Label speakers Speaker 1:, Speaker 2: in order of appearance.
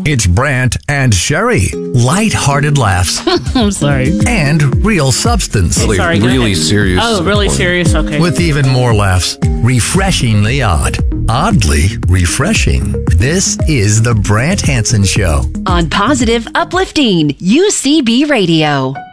Speaker 1: It's Brant and Sherry. Light-hearted laughs.
Speaker 2: I'm sorry.
Speaker 1: And real substance.
Speaker 2: Sorry, go
Speaker 3: Really
Speaker 2: ahead.
Speaker 3: serious.
Speaker 2: Oh, really serious? Okay.
Speaker 1: With even more laughs. Refreshingly odd. Oddly refreshing. This is the Brant Hansen Show.
Speaker 4: On Positive Uplifting UCB Radio.